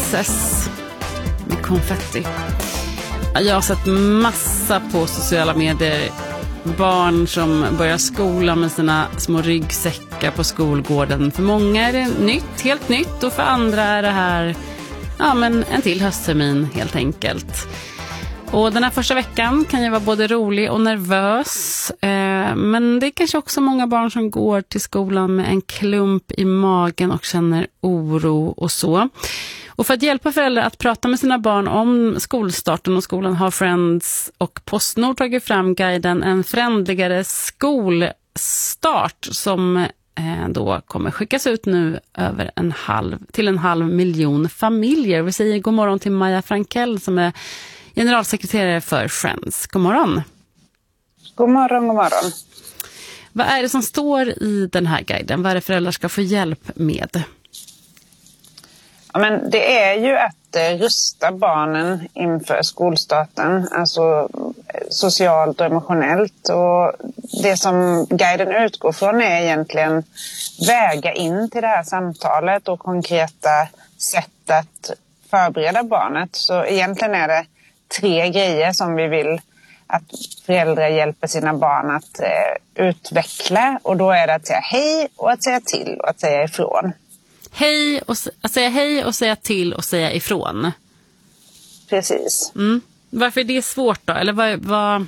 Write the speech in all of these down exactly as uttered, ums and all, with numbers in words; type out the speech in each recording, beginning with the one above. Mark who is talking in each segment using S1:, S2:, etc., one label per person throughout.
S1: prinsess med konfetti. Jag har sett massa på sociala medier. Barn som börjar skolan med sina små ryggsäckar på skolgården. För många är det nytt, helt nytt. Och för andra är det här ja, men en till hösttermin helt enkelt. Och den här första veckan kan ju vara både rolig och nervös. Eh, men det är kanske också många barn som går till skolan med en klump i magen och känner oro och så. Och för att hjälpa föräldrar att prata med sina barn om skolstarten och skolan har Friends och Postnord tagit fram guiden En förändligare skolstart som eh, då kommer skickas ut nu över en halv, till en halv miljon familjer. Vi säger god morgon till Maja Frankell som är generalsekreterare för Friends. God morgon.
S2: God morgon, god morgon.
S1: Vad är det som står i den här guiden? Vad är det föräldrar ska få hjälp med?
S2: Ja, men det är ju att eh, rusta barnen inför skolstarten, alltså socialt och emotionellt. Och det som guiden utgår från är egentligen väga in till det här samtalet och konkreta sätt att förbereda barnet. Så egentligen är det tre grejer som vi vill att föräldrar hjälper sina barn att eh, utveckla. Och då är det att säga hej och att säga till och att säga ifrån.
S1: Hej och, att säga hej och säga till och säga ifrån.
S2: Precis.
S1: Mm. Varför är det svårt då? Eller vad... vad...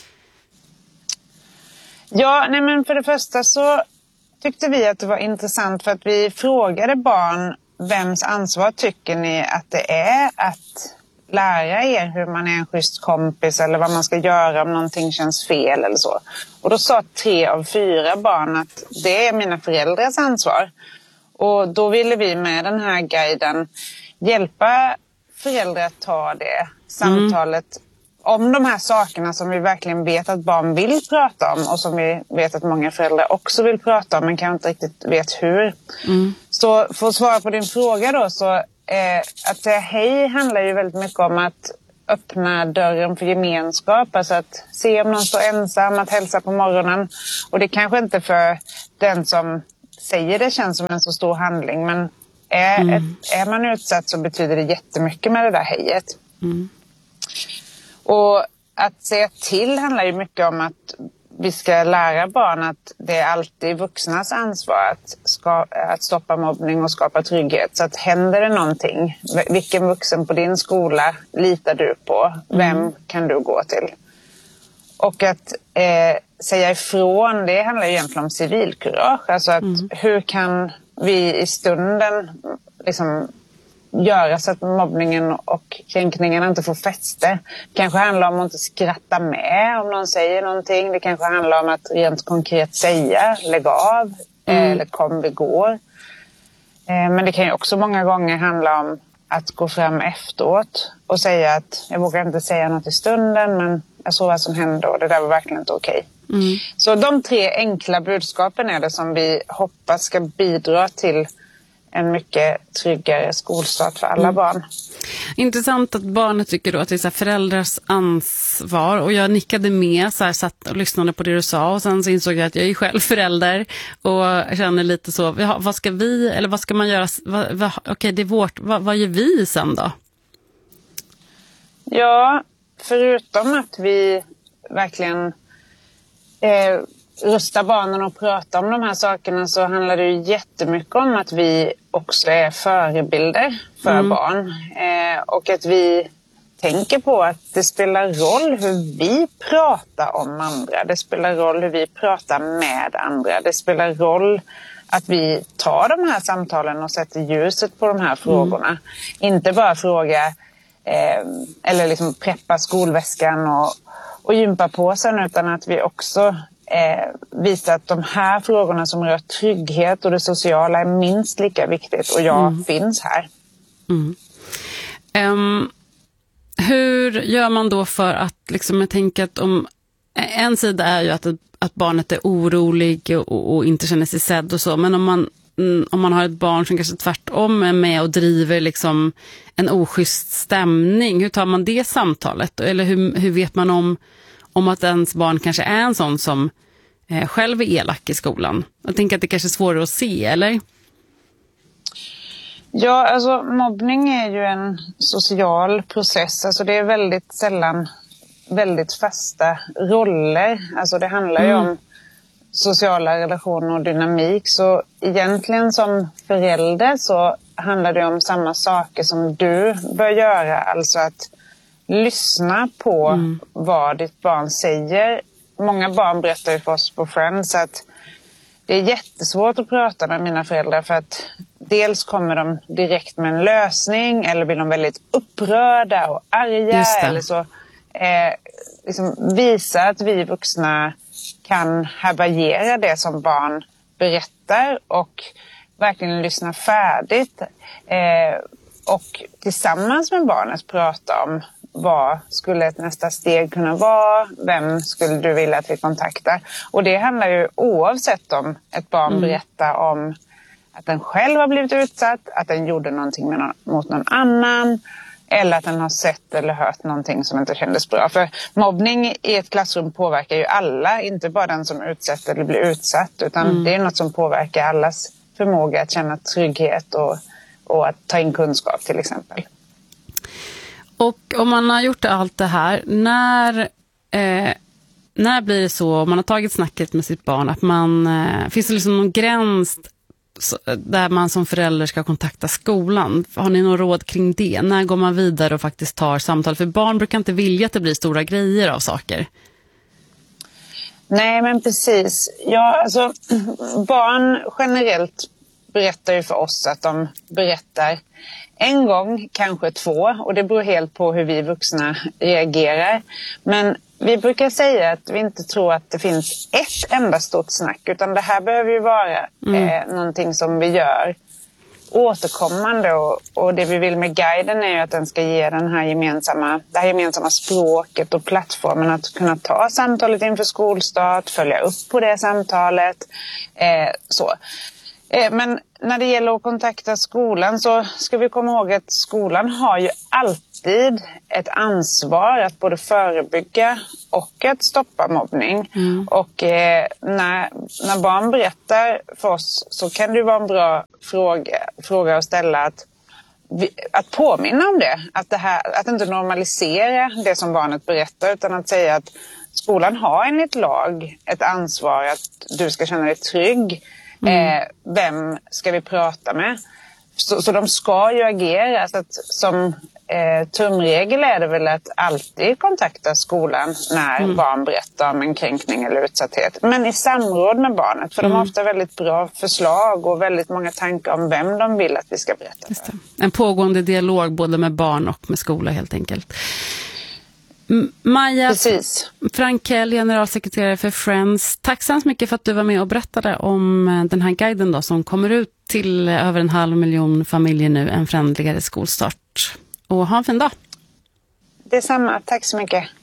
S2: Ja, nej men för det första så tyckte vi att det var intressant för att vi frågade barn vems ansvar tycker ni att det är att lära er hur man är en schysst kompis eller vad man ska göra om någonting känns fel eller så. Och då sa tre av fyra barn att det är mina föräldrars ansvar. Och då ville vi med den här guiden hjälpa föräldrar att ta det samtalet mm. om de här sakerna som vi verkligen vet att barn vill prata om och som vi vet att många föräldrar också vill prata om men kan inte riktigt vet hur. Mm. Så för att svara på din fråga då så eh, att säga hej handlar ju väldigt mycket om att öppna dörren för gemenskap, alltså att se om någon står ensam, att hälsa på morgonen. Och det kanske inte för den som säger det känns som en så stor handling, men är, mm. ett, är man utsatt så betyder det jättemycket med det där hejet. Mm. Och att säga till handlar ju mycket om att vi ska lära barn att det är alltid vuxnas ansvar att, ska, att stoppa mobbning och skapa trygghet. Så att händer det någonting, vilken vuxen på din skola litar du på? Vem mm. kan du gå till? Och att eh, säga ifrån, det handlar ju egentligen om civilkurage. Alltså att mm. hur kan vi i stunden liksom göra så att mobbningen och kränkningarna inte får fäste. Det kanske handlar om att inte skratta med om någon säger någonting. Det kanske handlar om att rent konkret säga lägg av mm. eller kom vi går. Eh, men det kan ju också många gånger handla om att gå fram efteråt och säga att jag vågar inte säga något i stunden men jag såg vad som hände och det där var verkligen inte okej. Mm. Så de tre enkla budskapen är det som vi hoppas ska bidra till en mycket tryggare skolstart för alla mm. barn.
S1: Intressant att barnet tycker då att det är så här föräldrars ansvar och jag nickade med så här, satt och lyssnade på det du sa och sen så insåg jag att jag är själv förälder och känner lite så, vad ska vi eller vad ska man göra, vad, vad, okej det är vårt, vad, vad gör vi sen då?
S2: Ja, förutom att vi verkligen eh, rusta barnen och prata om de här sakerna så handlar det ju jättemycket om att vi också är förebilder för mm. barn. Eh, och att vi tänker på att det spelar roll hur vi pratar om andra. Det spelar roll hur vi pratar med andra. Det spelar roll att vi tar de här samtalen och sätter ljuset på de här frågorna. Mm. Inte bara fråga eh, eller liksom preppa skolväskan och, och gympa på sen utan att vi också Eh, visa att de här frågorna som rör trygghet och det sociala är minst lika viktigt och jag mm. finns här.
S1: Mm. Um, hur gör man då för att liksom, jag tänker att om en sida är ju att, att barnet är orolig och, och inte känner sig sedd och så, men om man, om man har ett barn som kanske tvärtom är med och driver liksom en oschysst stämning, hur tar man det samtalet? Eller hur, hur vet man om om att ens barn kanske är en sån som eh, själv är elak i skolan. Jag tänker att det kanske är svårare att se, eller?
S2: Ja, alltså mobbning är ju en social process. Alltså det är väldigt sällan väldigt fasta roller. Alltså det handlar ju
S1: Mm.
S2: om sociala relationer och dynamik. Så egentligen som förälder så handlar det om samma saker som du bör göra. Alltså att lyssna på
S1: Mm.
S2: vad ditt barn säger. Många barn berättar ju för oss på Friends att det är jättesvårt att prata med mina föräldrar för att dels kommer de direkt med en lösning eller blir de väldigt upprörda och arga eller så eh, liksom visa att vi vuxna kan härbärgera det som barn berättar och verkligen lyssna färdigt eh, och tillsammans med barnet prata om vad skulle ett nästa steg kunna vara? Vem skulle du vilja att vi kontaktar? Och det handlar ju oavsett om ett barn
S1: Mm.
S2: berättar om att den själv har blivit utsatt, att den gjorde någonting med någon, mot någon annan eller att den har sett eller hört någonting som inte kändes bra. För mobbning i ett klassrum påverkar ju alla, inte bara den som utsätter eller blir utsatt, utan
S1: Mm.
S2: det är något som påverkar allas förmåga att känna trygghet och, och att ta in kunskap till exempel.
S1: Och om man har gjort allt det här, när, eh, när blir det så, om man har tagit snacket med sitt barn, att man, eh, finns det liksom någon gräns så, där man som förälder ska kontakta skolan? Har ni någon råd kring det? När går man vidare och faktiskt tar samtal? För barn brukar inte vilja att det blir stora grejer av saker.
S2: Nej, men precis. Ja, alltså, barn generellt berättar ju för oss att de berättar en gång, kanske två, och det beror helt på hur vi vuxna reagerar. Men vi brukar säga att vi inte tror att det finns ett enda stort snack, utan det här behöver ju vara
S1: Mm.
S2: eh, någonting som vi gör återkommande, och, och det vi vill med guiden är ju att den ska ge den här gemensamma, det här gemensamma språket och plattformen att kunna ta samtalet inför skolstart, följa upp på det samtalet. Eh, så. Eh, men när det gäller att kontakta skolan så ska vi komma ihåg att skolan har ju alltid ett ansvar att både förebygga och att stoppa mobbning. Mm. Och eh, när, när barn berättar för oss så kan det ju vara en bra fråga, fråga att ställa att, vi, att påminna om det. Att, det här, att inte normalisera det som barnet berättar, utan att säga att skolan har enligt lag ett ansvar att du ska känna dig trygg. Mm. Eh, vem ska vi prata med? Så, så de ska ju agera. Så att, som eh, tumregel är det väl att alltid kontakta skolan när mm. barn berättar om en kränkning eller utsatthet. Men i samråd med barnet. För mm. de har ofta väldigt bra förslag och väldigt många tankar om vem de vill att vi ska berätta för.
S1: En pågående dialog både med barn och med skola helt enkelt. Maja
S2: Precis.
S1: Frankell, generalsekreterare för Friends. Tack så mycket för att du var med och berättade om den här guiden då, som kommer ut till över en halv miljon familjer nu, en friendligare skolstart. Och ha en fin dag.
S2: Detsamma, tack så mycket.